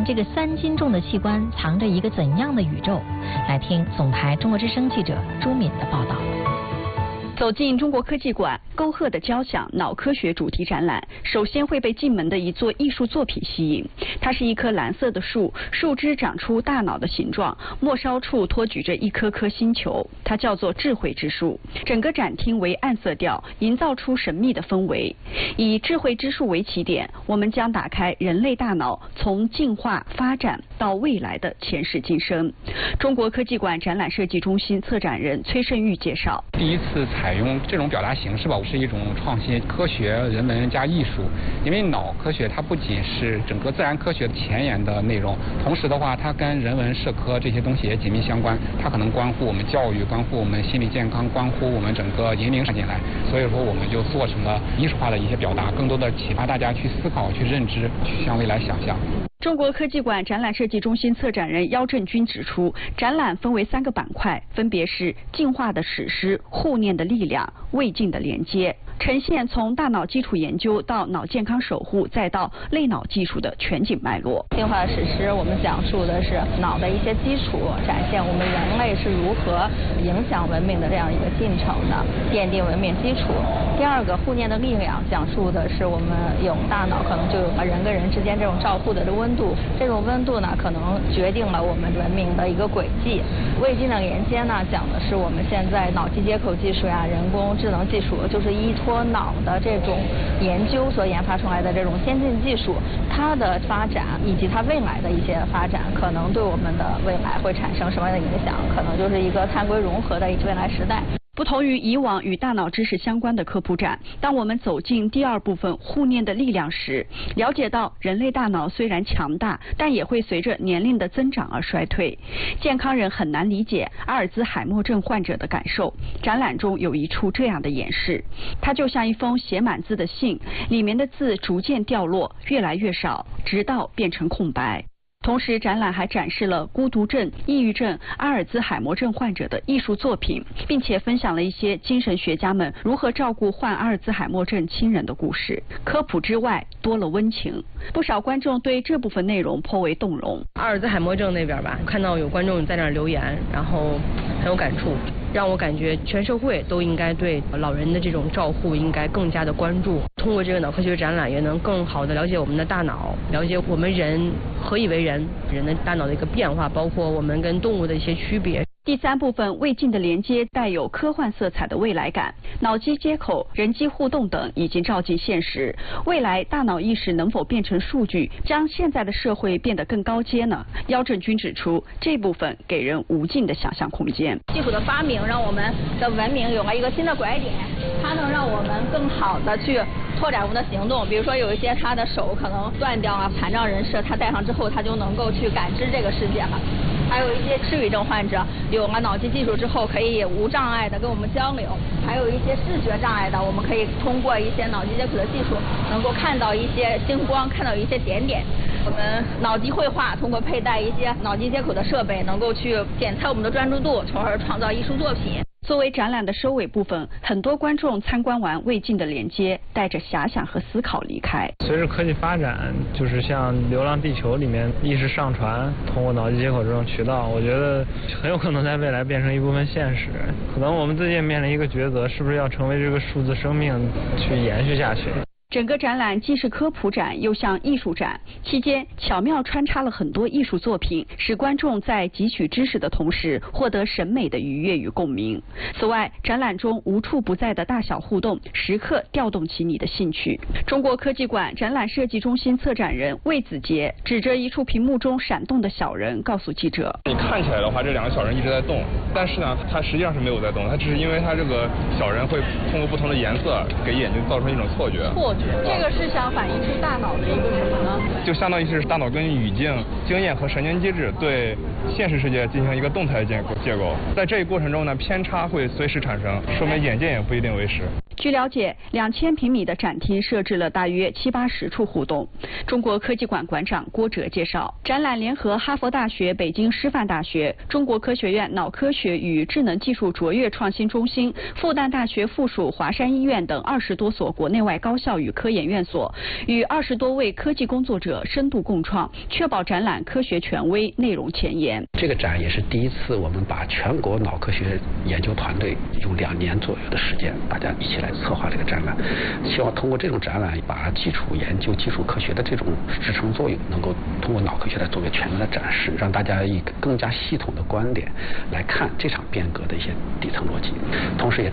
这个3斤重的器官藏着一个怎样的宇宙？来听总台中国之声记者朱敏的报道。 走进中国科技馆，沟壑的交响脑科学主题展览，首先会被进门的一座艺术作品吸引。它是一棵蓝色的树，树枝长出大脑的形状，末梢处托举着一颗颗星球，它叫做智慧之树。整个展厅为暗色调，营造出神秘的氛围。以智慧之树为起点，我们将打开人类大脑从进化发展到未来的前世今生。中国科技馆展览设计中心策展人崔胜玉介绍， 第一次采用这种表达形式吧，是一种创新，科学、人文加艺术。因为脑科学它不仅是整个自然科学前沿的内容，同时的话，它跟人文社科这些东西也紧密相关。它可能关乎我们教育，关乎我们心理健康，关乎我们整个引领进来。所以说，我们就做成了艺术化的一些表达，更多的启发大家去思考、去认知、去向未来想象。 中国科技馆展览设计中心策展人姚振军指出，展览分为3个板块，分别是进化的史诗、护念的力量、未尽的连接，呈现从大脑基础研究到脑健康守护，再到类脑技术的全景脉络。 进化史诗，我们讲述的是脑的一些基础，展现我们人类是如何影响文明的这样一个进程的，奠定文明基础。第2个护念的力量，讲述的是我们有大脑可能就有人跟人之间这种照护的温度，这种温度呢，可能决定了我们文明的一个轨迹。未尽的连接呢，讲的是我们现在脑机接口技术呀、人工智能技术，就是依托脑的这种研究所研发出来的这种先进技术，它的发展以及它未来的一些发展，可能对我们的未来会产生什么样的影响？可能就是一个碳硅融合的未来时代。 不同于以往与大脑知识相关的科普展，当我们走进第2部分护念的力量时，了解到人类大脑虽然强大，但也会随着年龄的增长而衰退。健康人很难理解阿尔兹海默症患者的感受。展览中有一处这样的演示，它就像一封写满字的信，里面的字逐渐掉落，越来越少，直到变成空白。同时，展览还展示了孤独症、抑郁症、阿尔兹海默症患者的艺术作品，并且分享了一些精神学家们如何照顾患阿尔兹海默症亲人的故事。科普之外，多了温情。不少观众对这部分内容颇为动容。 阿尔兹海默症那边吧，看到有观众在那儿留言，然后很有感触，让我感觉全社会都应该对老人的这种照护应该更加的关注。通过这个脑科学展览，也能更好的了解我们的大脑，了解我们人何以为人，人的大脑的一个变化，包括我们跟动物的一些区别。 第3部分未尽的连接带有科幻色彩的未来感，脑机接口、人机互动等已经照进现实。未来大脑意识能否变成数据，将现在的社会变得更高阶呢？姚振军指出，这部分给人无尽的想象空间。 技术的发明让我们的文明有了一个新的拐点，它能让我们更好的去拓展我们的行动。比如说有一些他的手可能断掉啊，残障人士他戴上之后，他就能够去感知这个世界了。还有一些失语症患者有了脑机技术之后，可以无障碍的跟我们交流。还有一些视觉障碍的，我们可以通过一些脑机接口的技术，能够看到一些星光，看到一些点点。我们脑机绘画通过佩戴一些脑机接口的设备，能够去检测我们的专注度，从而创造艺术作品。 作为展览的收尾部分，很多观众参观完未尽的连接，带着遐想和思考离开。 随着科技发展，就是像《流浪地球》里面意识上传，通过脑机接口这种渠道，我觉得很有可能在未来变成一部分现实。可能我们最近面临一个抉择，是不是要成为这个数字生命去延续下去。 整个展览既是科普展，又像艺术展，期间巧妙穿插了很多艺术作品，使观众在汲取知识的同时，获得审美的愉悦与共鸣。此外，展览中无处不在的大小互动，时刻调动起你的兴趣。中国科技馆展览设计中心策展人魏子杰指着一处屏幕中闪动的小人，告诉记者： 你看起来的话，这2个小人一直在动，但是呢，它实际上是没有在动，它只是因为它这个小人会通过不同的颜色给眼睛造成一种错觉。 这个是想反映出大脑的一个什么呢？ 就相当于是大脑根据语境、经验和神经机制对现实世界进行一个动态的结构。在这一过程中呢，偏差会随时产生，说明眼见也不一定为实。 据了解，2000平米的展厅设置了大约70-80处互动。中国科技馆馆长郭哲介绍，展览联合哈佛大学、北京师范大学、中国科学院脑科学与智能技术卓越创新中心、复旦大学附属华山医院等20多所国内外高校与科研院所，与20多位科技工作者深度共创，确保展览科学权威、内容前沿。 这个展也是第一次，我们把全国脑科学研究团队用2年左右的时间，大家一起来策划这个展览，希望通过这种展览，把基础研究、基础科学的这种支撑作用，能够通过脑科学来做个全面的展示，让大家以更加系统的观点来看这场变革的一些底层逻辑，同时也